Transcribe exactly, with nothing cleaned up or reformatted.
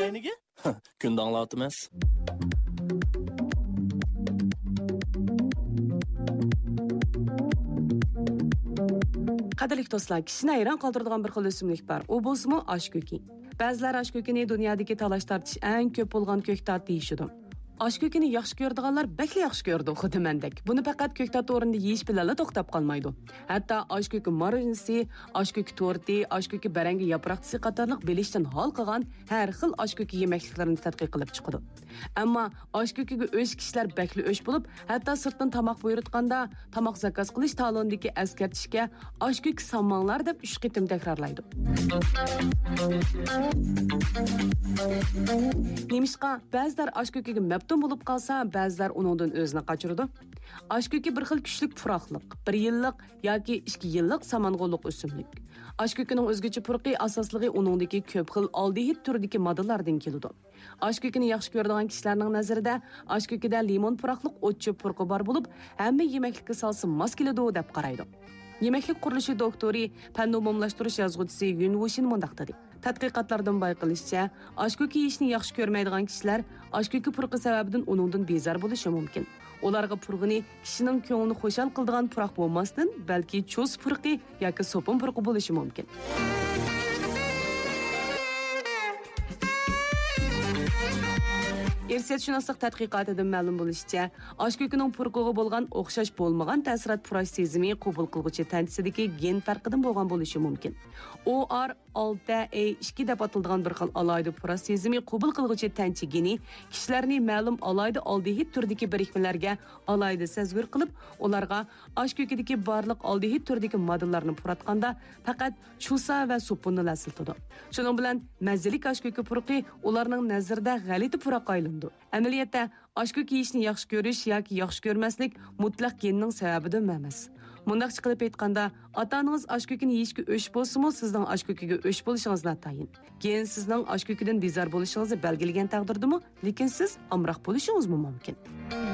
kayniga? Kunda anglatmaz. Qadrli do'stlar, kishini hayron qoldiradigan bir xil o'simlik bor. U bo'lsa-mu oshko'ki. Ba'zilar oshko'kini dunyodagi talash tortish eng ko'p bo'lgan ko'ktat deyishidi. Oshko'kini yaxshi ko'radiganlar bakli yaxshi ko'rdi, xuddi mendek. Buni faqat ko'ktat o'rnida yeyish bilan to'xtab qolmaydi. Hatto oshko'ki marjinsi, oshko'ki torti, oshko'ki barangi yaproqchisi qatorliq bilishdan hol qilgan har xil oshko'ki yemekliklarini tadqiq qilib chiqdi. Ammo oshko'kiga o'z kishilar bakli o'sh bo'lib, hatto sirtdan tomoq buyurtganda, tomoq zakaz qilish talondagi askartishga oshko'ki sammanglar deb uch qitim takrorlaydi. Nemishqa ba'zilar oshko'kiga mabtun bo'lib qolsa, ba'zilar uningdan o'zini qochiradi. Oshko'ki bir xil kuchlik puroqliq, bir yillik yoki ikki yillik samang'onliq o'simlik. Oshko'kining o'zgacha purqi asosligi uningdagi ko'p xil aldehid turidagi moddalardan keladi. Oshko'kini yaxshi ko'radigan kishilarning nazarida oshko'kida limon puroqliq o'tchi purqi bor bo'lib, hamma yemeklikka solsa mos keladi deb qaraydi. Yemeklik qurilishi doktori, fan umumlashtirish yozuvchisi Yun Wushin mundaq dedi. Tadqiqotlardan bayqilishicha, oshko'ki yeyishni yaxshi ko'rmaydigan kishilar oshko'ki purqi sababidan uningdan bezor bo'lishi mumkin. Ularga purg'ini kishining ko'nglini xo'shal qiladigan puroq bo'lmasdan, balki cho'z purqi yoki sopun purqi bo'lishi mumkin. Irsiyatshunaslik tadqiqotidan ma'lum bo'lishicha, oshko'kining purqiga bo'lgan o'xshash bo'lmagan ta'sirot purash sezimi qabul qiluvchi tanchasidagi gen farqidan bo'lgan bo'lishi mumkin. O R olti A ikki deb ataladigan bir xil alayda purash sezimi qabul qiluvchi tancha geni kishilarni ma'lum alayda aldehid turidagi birikmalarga alayda sezgir qilib, ularga oshko'kidagi barliq aldehid turidagi moddalarni puratganda faqat chusa va supunni lasiltadi. Shuning bilan mazzilik oshko'ki purqi ularning nazarida g'alati puroqqa aylandi. Amaliyotda oshko'ki yeyishni yaxshi ko'rish yoki yaxshi ko'rmaslik mutlaq genning sababidan emas. Mundaqcha qilib aytganda, ota-onangiz oshko'kini yeyishga o'sh bo'lsa-mu, sizning oshko'kiga o'sh bo'lishingiz notayin. Gen sizning oshko'kidan bezor bo'lishingizni belgilagan taqdirdami, lekin siz amroq bo'lishingiz mumkin.